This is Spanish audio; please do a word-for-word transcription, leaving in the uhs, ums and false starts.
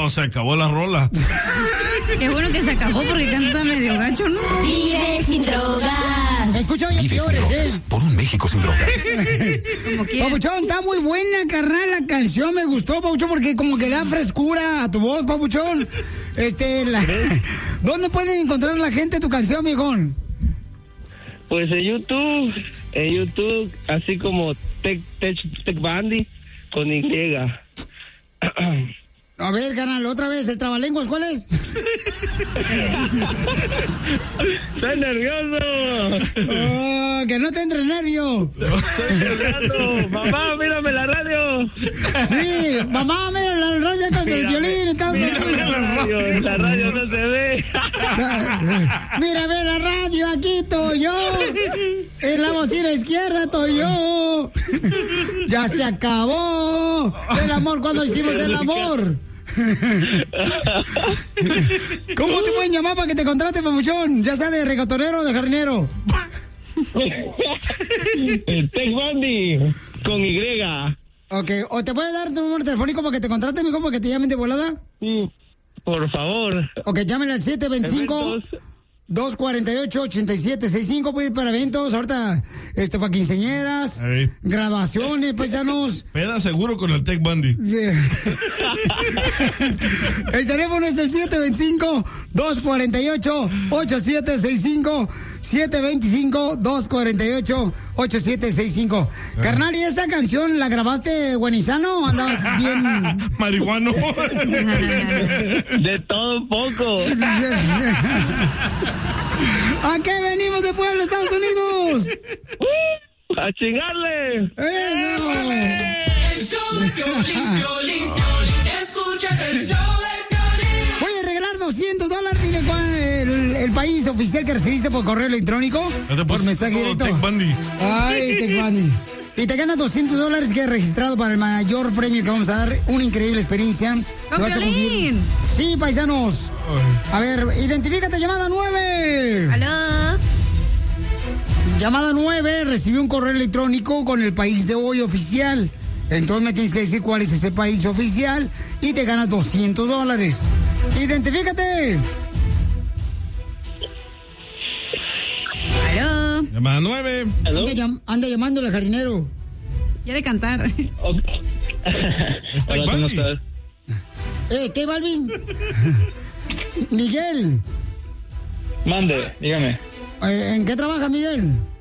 No, se acabó la rola. Qué bueno que se acabó porque canta medio gacho, ¿no? Vive sin drogas. Escucha, oye, Vive sin peores, drogas, ¿eh? por un México sin drogas. Como quiera. Papuchón, está muy buena, carnal, la canción. Me gustó, Papuchón, porque como que da frescura a tu voz, Papuchón. Este, la... ¿Dónde pueden encontrar la gente tu canción, viejón? Pues en YouTube, en YouTube, así como Tech, Tech, Tech Bandy con Y. A ver, carnal, otra vez, el trabalenguas, ¿cuál es? ¡Estoy nervioso! Oh, que no te entre nervio. ¡Estoy nervioso! ¡Mamá, mírame la radio! Sí, mamá, mira la radio con el violín. Estamos Mírame la radio, la radio no se ve. Mírame la radio, aquí estoy yo. En la bocina izquierda estoy yo. Ya se acabó el amor cuando hicimos el amor. ¿Cómo te pueden llamar para que te contrate, papuchón? Ya sea de regatonero o de jardinero. El Tech Bandy con Y. Ok, o te puede dar tu número telefónico para que te contrate, mijo, para que te llamen de volada. Sí, por favor. Ok, llámenle al siete dos cinco, dos cuatro ocho, ocho siete seis cinco. Puede ir para eventos, ahorita, este, para quinceañeras, Ey. graduaciones, paisanos. Peda seguro con el Tech Bundy. El teléfono es el siete dos cinco, dos cuatro ocho, ocho siete seis cinco. siete dos cinco, dos cuatro ocho, ocho siete seis cinco. Carnal, ¿y esa canción la grabaste buenizano o andabas bien? Marihuano. De todo un poco. ¿A qué venimos de Puebla, Estados Unidos? ¡A chingarle! ¡Eso! El show de Piolín, Piolín, Piolín. Escuchas el show de Piolín. Voy a regalar doscientos dólares. Dime cuál es el, el país oficial que recibiste por correo electrónico. por mensaje directo. Tech Bundy. Ay, Tech Bundy. Y te ganas doscientos dólares que he registrado para el mayor premio que vamos a dar. Una increíble experiencia. ¡Con Vas a cumplir- Piolín! Sí, paisanos. A ver, identifícate, llamada nueve. ¡Aló! Llamada nueve, recibí un correo electrónico con el país de hoy oficial. Entonces me tienes que decir cuál es ese país oficial y te ganas doscientos dólares. Identifícate. ¡Aló! Llamada nueve. ¿Aló? Anda, llam- anda llamándole al jardinero. Quiere cantar. Ok. Es Tech Hola, ¿cómo Bundy. estás? Eh, ¿qué, Balvin? Miguel. Mande, dígame. Eh, ¿En qué trabaja Miguel?